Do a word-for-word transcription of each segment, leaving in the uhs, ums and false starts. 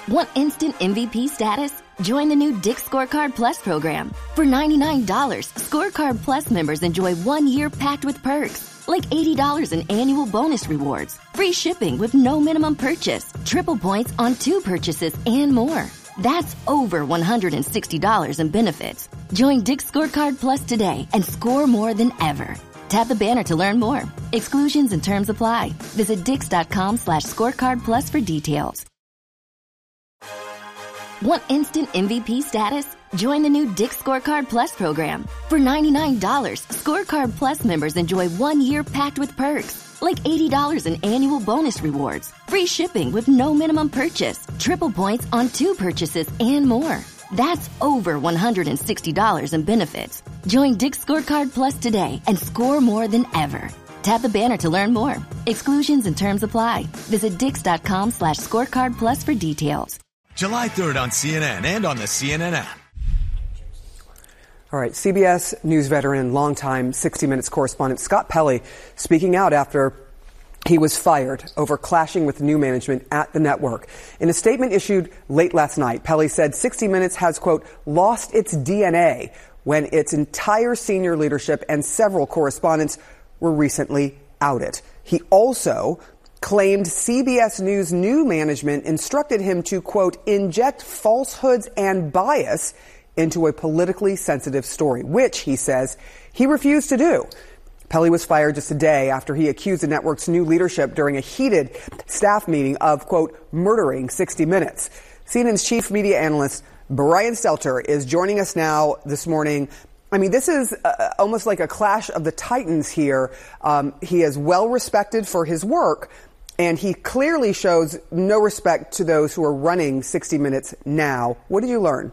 Want instant M V P status? Join the new Dick's Scorecard Plus program. For ninety-nine dollars, Scorecard Plus members enjoy one year packed with perks, like eighty dollars in annual bonus rewards, free shipping with no minimum purchase, triple points on two purchases, and more. That's over one hundred sixty dollars in benefits. Join Dick's Scorecard Plus today and score more than ever. Tap the banner to learn more. Exclusions and terms apply. Visit dix.com slash scorecard plus for details. Want instant M V P status? Join the new Dick's Scorecard Plus program. For ninety-nine dollars, Scorecard Plus members enjoy one year packed with perks, like eighty dollars in annual bonus rewards, free shipping with no minimum purchase, triple points on two purchases, and more. That's over one hundred sixty dollars in benefits. Join Dick's Scorecard Plus today and score more than ever. Tap the banner to learn more. Exclusions and terms apply. Visit dix.com slash scorecard plus for details. July third on C N N and on the C N N app. All right, C B S News veteran, longtime sixty minutes correspondent Scott Pelley speaking out after he was fired over clashing with new management at the network. In a statement issued late last night, Pelley said sixty minutes has, quote, lost its D N A when its entire senior leadership and several correspondents were recently outed. He also claimed C B S News new management instructed him to, quote, inject falsehoods and bias into a politically sensitive story, which, he says, he refused to do. Pelley was fired just a day after he accused the network's new leadership during a heated staff meeting of, quote, murdering sixty minutes. C N N's chief media analyst, Brian Stelter, is joining us now this morning. I mean, this is uh, almost like a clash of the titans here. Um, he is well respected for his work, and he clearly shows no respect to those who are running sixty minutes now. What did you learn?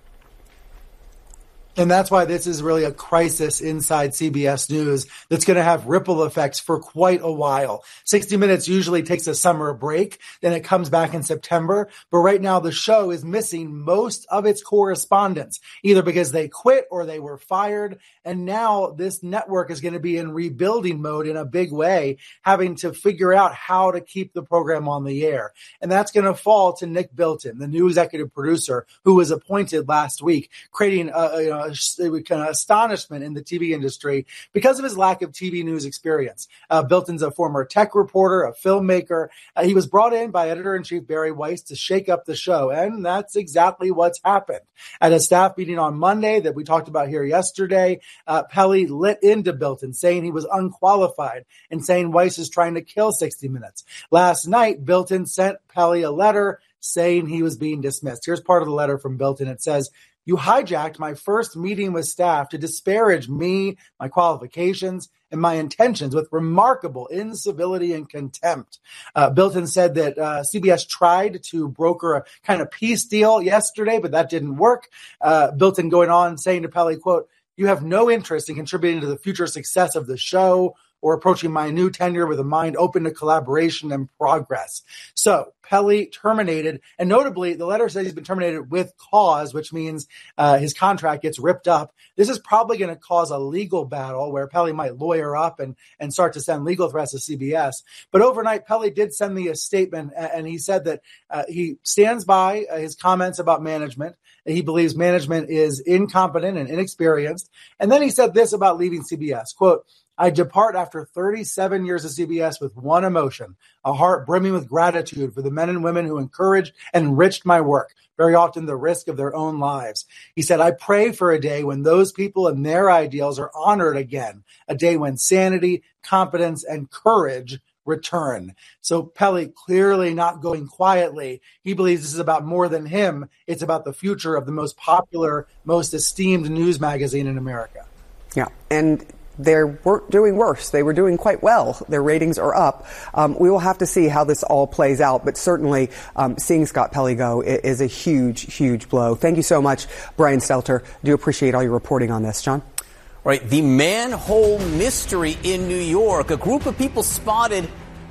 And that's why this is really a crisis inside C B S News that's going to have ripple effects for quite a while. sixty minutes usually takes a summer break, then it comes back in September. But right now the show is missing most of its correspondents, either because they quit or they were fired. And now this network is going to be in rebuilding mode in a big way, having to figure out how to keep the program on the air. And that's going to fall to Nick Bilton, the new executive producer who was appointed last week, creating a, you know, kind of astonishment in the T V industry because of his lack of T V news experience. Uh, Bilton's a former tech reporter, a filmmaker. Uh, he was brought in by editor-in-chief Barry Weiss to shake up the show, and that's exactly what's happened. At a staff meeting on Monday that we talked about here yesterday, uh, Pelley lit into Bilton, saying he was unqualified and saying Weiss is trying to kill sixty minutes. Last night, Bilton sent Pelley a letter saying he was being dismissed. Here's part of the letter from Bilton. It says, "You hijacked my first meeting with staff to disparage me, my qualifications, and my intentions with remarkable incivility and contempt." Uh, Bilton said that uh, C B S tried to broker a kind of peace deal yesterday, but that didn't work. Uh, Bilton going on saying to Pelley, quote, "You have no interest in contributing to the future success of the show or approaching my new tenure with a mind open to collaboration and progress." So Pelley terminated, and notably, the letter says he's been terminated with cause, which means uh, his contract gets ripped up. This is probably going to cause a legal battle where Pelley might lawyer up and, and start to send legal threats to C B S. But overnight, Pelley did send me a statement, and he said that uh, he stands by uh, his comments about management. He believes management is incompetent and inexperienced. And then he said this about leaving C B S, quote, "I depart after thirty-seven years of C B S with one emotion, a heart brimming with gratitude for the men and women who encouraged and enriched my work, very often the risk of their own lives." He said, "I pray for a day when those people and their ideals are honored again, a day when sanity, competence, and courage return." So Pelley clearly not going quietly. He believes this is about more than him. It's about the future of the most popular, most esteemed news magazine in America. Yeah, and they weren't doing worse. They were doing quite well. Their ratings are up. Um, we will have to see how this all plays out, but certainly um, seeing Scott Pelley go is a huge, huge blow. Thank you so much, Brian Stelter. Do appreciate all your reporting on this. John? Right, the manhole mystery in New York. A group of people spotted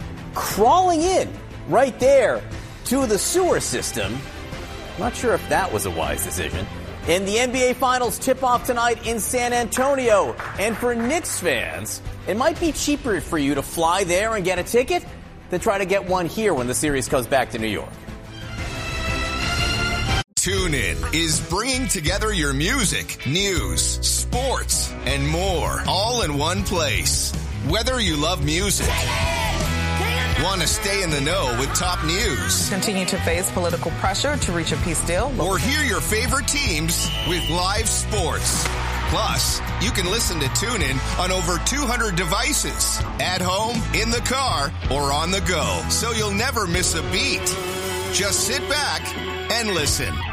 crawling in right there to the sewer system. Not sure if that was a wise decision. And the N B A Finals tip-off tonight in San Antonio. And for Knicks fans, it might be cheaper for you to fly there and get a ticket than try to get one here when the series comes back to New York. TuneIn is bringing together your music, news, sports, and more all in one place. Whether you love music, want to stay in the know with top news, continue to face political pressure to reach a peace deal, or hear your favorite teams with live sports. Plus, you can listen to TuneIn on over two hundred devices, at home, in the car, or on the go, so you'll never miss a beat. Just sit back and listen.